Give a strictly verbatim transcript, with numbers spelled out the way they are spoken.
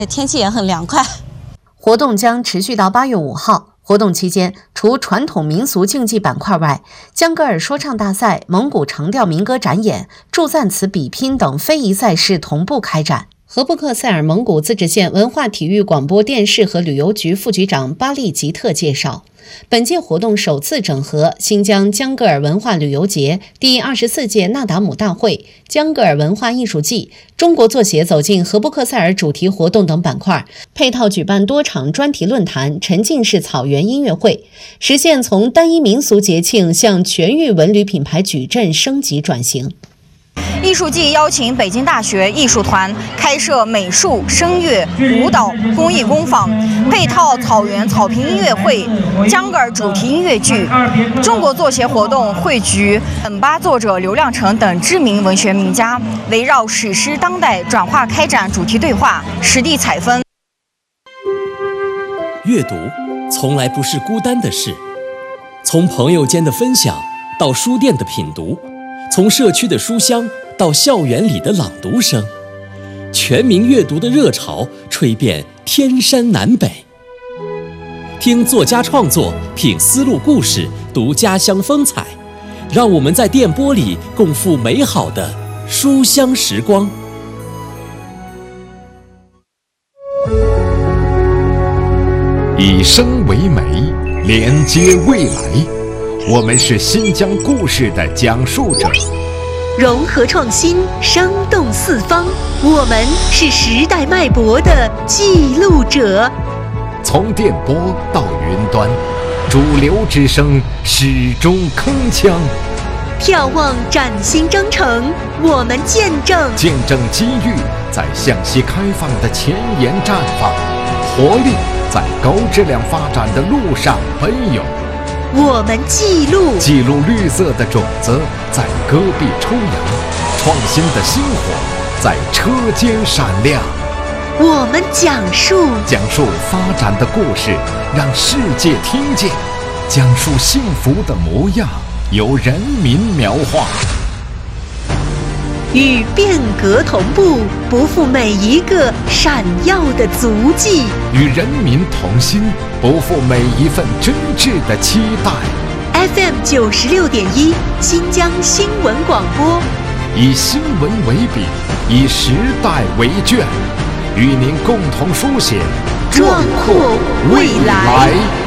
天气也很凉快。 活动将持续到八月五号。活动期间，除传统民俗竞技板块外，江格尔说唱大赛、蒙古长调民歌展演、祝赞词比拼等非遗赛事同步开展。和布克塞尔蒙古自治县文化体育广播电视和旅游局副局长巴利吉特介绍，本届活动首次整合新疆江格尔文化旅游节、第二十四届纳达姆大会、江格尔文化艺术季、中国作协走进和布克塞尔主题活动等板块，配套举办多场专题论坛、沉浸式草原音乐会，实现从单一民俗节庆向全域文旅品牌矩阵升级转型。 艺术季邀请北京大学艺术团开设美术、声乐、舞蹈、工艺工坊，配套草原草坪音乐会、江格尔主题音乐剧。中国作协活动汇聚本巴作者刘亮程等知名文学名家，围绕史诗当代转化开展主题对话、实地采风。 阅读从来不是孤单的事，从朋友间的分享到书店的品读，从社区的书香到校园里的朗读声，全民阅读的热潮吹遍天山南北。听作家创作，品丝路故事，读家乡风采，让我们在电波里共赴美好的书香时光。 以声为媒，连接未来。我们是新疆故事的讲述者， 融合创新，生动四方。我们是时代脉搏的记录者。 从电波到云端，主流之声始终铿锵。 眺望崭新征程，我们见证见证机遇在向西开放的前沿绽放，活力在高质量发展的路上奔涌。 我们记录记录绿色的种子在戈壁抽芽，创新的星火在车间闪亮。 我们讲述讲述发展的故事，让世界听见；讲述幸福的模样，由人民描画。 与变革同步，不负每一个闪耀的足迹； 与人民同心，不负每一份真挚的期待。 F M 九十六点一，新疆新闻广播， 以新闻为笔，以时代为卷，与您共同书写壮阔未来。